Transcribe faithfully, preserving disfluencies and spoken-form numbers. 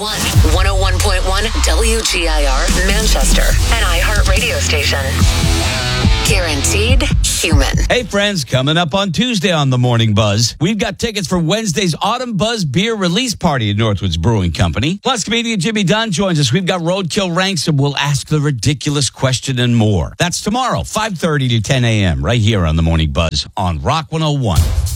one, one oh one point one W G I R Manchester, an iHeart radio station. Guaranteed human. Hey, friends, coming up on Tuesday on the Morning Buzz, we've got tickets for Wednesday's Autumn Buzz Beer Release Party at Northwoods Brewing Company. Plus, comedian Jimmy Dunn joins us. We've got Roadkill Ranks, and we'll ask the ridiculous question and more. That's tomorrow, five thirty to ten a.m., right here on the Morning Buzz on Rock one oh one.